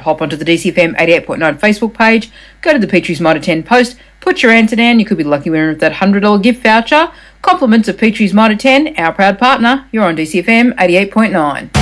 hop onto the DCFM 88.9 Facebook page, go to the Petrie's Mitre 10 post, put your answer down. You could be the lucky winner of that $100 gift voucher. Compliments of Petrie's Mitre 10, our proud partner. You're on DCFM 88.9.